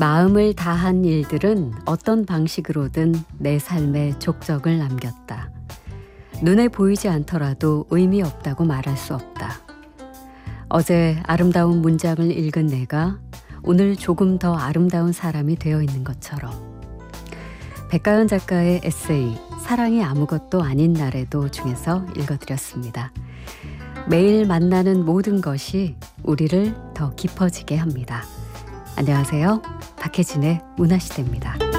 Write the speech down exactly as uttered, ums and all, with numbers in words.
마음을 다한 일들은 어떤 방식으로든 내 삶에 족적을 남겼다. 눈에 보이지 않더라도 의미 없다고 말할 수 없다. 어제 아름다운 문장을 읽은 내가 오늘 조금 더 아름다운 사람이 되어 있는 것처럼. 백가연 작가의 에세이 사랑이 아무것도 아닌 날에도 중에서 읽어드렸습니다. 매일 만나는 모든 것이 우리를 더 깊어지게 합니다. 안녕하세요. 박혜진의 문화시대입니다.